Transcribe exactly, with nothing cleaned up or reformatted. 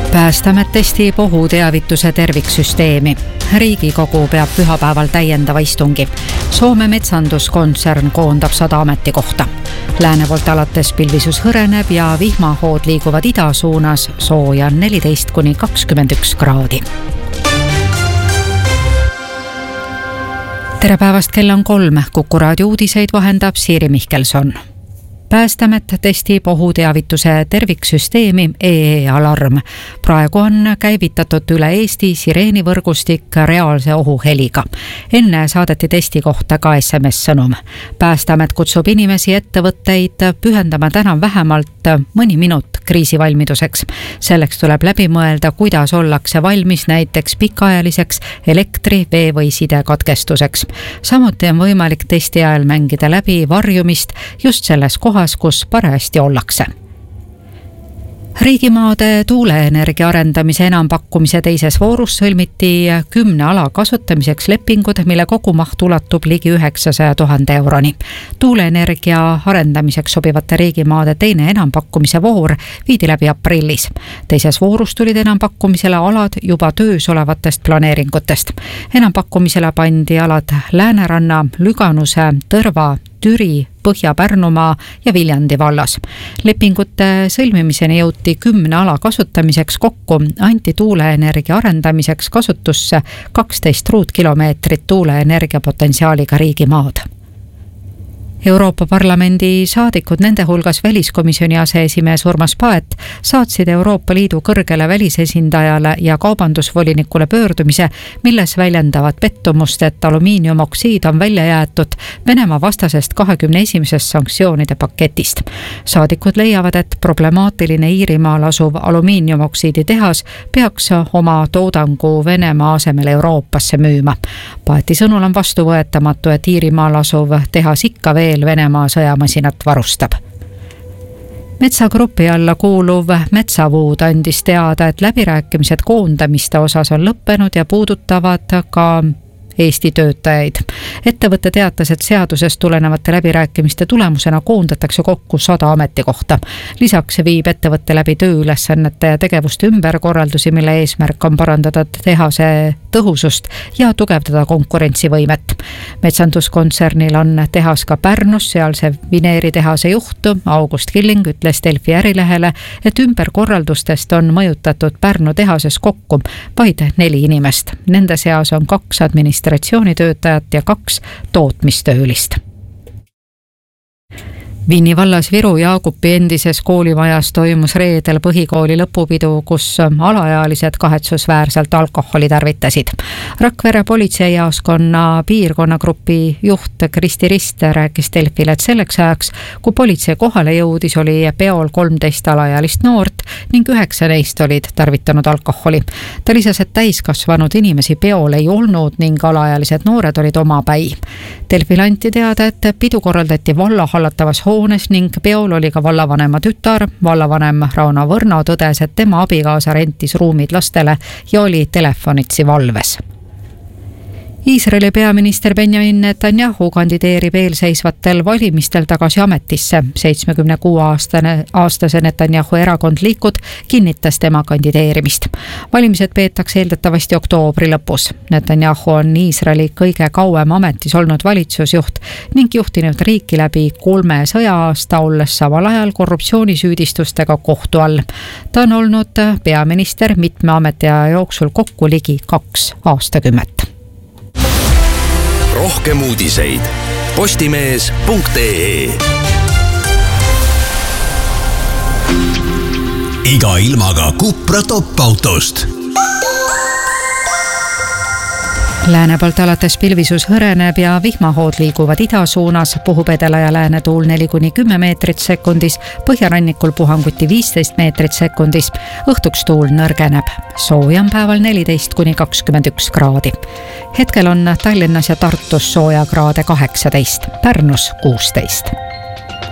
Päästeamet testib ohuteavituse terviksüsteemi. Riigikogu peab pühapäeval täiendava istungi. Soome metsanduskontsern koondab sada ametikohta. Lääne poolt alates pilvisus hõreneb ja vihmahood liiguvad ida suunas, sooja on neliteist kuni kakskümmend üks kraadi. Tere päevast, kell on kolm. Kuku raadio uudiseid vahendab Siiri Mihkelson. Päästeamet testib ohuteavituse terviksüsteemi E E-alarm. Praegu on käivitatud üle Eesti sireenivõrgustik reaalse ohuheliga. Enne saadeti testi kohta ka S M S-sõnum. Päästeamet kutsub inimesi ettevõtteid pühendama täna vähemalt mõni minut kriisivalmiduseks. Selleks tuleb läbi mõelda, kuidas ollakse valmis näiteks pikaajaliseks elektri-, vee- või sidekatkestuseks. Samuti on võimalik testi ajal mängida läbi varjumist just selles kohas, kus parajasti ollakse. Riigimaade tuuleenergia arendamise enampakkumise teises voorus sõlmiti kümne ala kasutamiseks lepingud, mille kogumaht ulatub ligi üheksasaja tuhande euroni. Tuuleenergia arendamiseks sobivate riigimaade teine enampakkumise voor viidi läbi aprillis. Teises voorus tulid enampakkumisele alad juba töös olevatest planeeringutest. Enampakkumisele pandi alad Lääneranna, Lüganuse, Tõrva, Türi, Põhja-Pärnumaa ja Viljandi vallas. Lepingute sõlmimiseni jõuti kümne ala kasutamiseks kokku, anti tuuleenergia arendamiseks kasutusse kaksteist ruutkilomeetrit tuuleenergia potentsiaaliga riigimaad. Euroopa Parlamendi saadikud, nende hulgas väliskomisjoni aseesimees Urmas Paet, saatsid Euroopa Liidu kõrgele välisesindajale ja kaubandusvolinikule pöördumise, milles väljendavad pettumust, et alumiiniumoksiid on välja jäetud Venemaa vastasest kahekümne esimesest sanktsioonide paketist. Saadikud leiavad, et problemaatiline Iirimaal asuv alumiiniumoksiidi tehas peaks oma toodangu Venemaa asemel Euroopasse müüma. Paeti sõnul on vastuvõetamatu, et Iirimaal asuv tehas ikka veel Venemaa sõjamasinat varustab. Metsagrupi alla kuuluv Metsavuud andis teada, et läbirääkimised koondamiste osas on lõppenud ja puudutavad ka Eesti töötajaid. Ettevõte teatas, et seadusest tulenevate läbirääkimiste tulemusena koondatakse kokku sada ametikohta. Lisaks viib ettevõtte läbi tööülesannete ja tegevuste ümberkorraldusi, mille eesmärk on parandada tehase tõhusust ja tugevdada konkurentsivõimet. Metsanduskontsernil on tehas ka Pärnus, sealse vineeritehase juht August Killing ütles Delfi Ärilehele, et ümberkorraldustest on mõjutatud Pärnu tehases kokku vaid neli inimest. Nende seas on kaks administratsioonitöötajat ja kaks tootmistöölist. Vinni vallas Viru Jaagupi endises koolimajas toimus reedel põhikooli lõpupidu, kus alaealised kahetsusväärselt alkoholi tarvitasid. Rakvere politseijaoskonna piirkonnagrupi juht Kristi Riste rääkis Delfile, et selleks ajaks, kui politsei kohale jõudis, oli peol kolmteist alaealist noort ning üheksa neist olid tarvitanud alkoholi. Ta lisas, et täiskasvanud inimesi peol ei olnud ning alaealised noored olid omapäi. Delfile anti teada, et pidu korraldati valla hallatavas hoones ning peol oli ka vallavanema tütar. Vallavanem Rauno Võrno tõdes, et tema abikaasa rentis ruumid lastele ja oli telefonitsi valves. Iisraeli peaminister Benjamin Netanyahu kandideerib eelseisvatel valimistel tagasi ametisse. seitsmekümne kuue aastase Netanyahu erakond Likud kinnitas tema kandideerimist. Valimised peetakse eeldatavasti oktoobri lõpus. Netanyahu on Iisraeli kõige kauem ametis olnud valitsusjuht ning juhtinud riiki läbi kolme sõja-aasta, olles samal ajal korruptsioonisüüdistustega kohtu all. Ta on olnud peaminister mitme ametiaja jooksul kokku ligi kaks aastakümmet. Rohkem uudiseid postimees punkt ee. Iga ilmaga Cupra top-autost. Lääne poolt alates pilvisus hõreneb ja vihmahood liiguvad ida suunas, puhub edela ja lääne tuul neli kuni kümme meetrit sekundis, põhjarannikul puhanguti viisteist meetrit sekundis, õhtuks tuul nõrgeneb. Sooja on päeval neliteist kuni kakskümmend üks kraadi. Hetkel on Tallinnas ja Tartus sooja kraade kaheksateist, Pärnus kuusteist.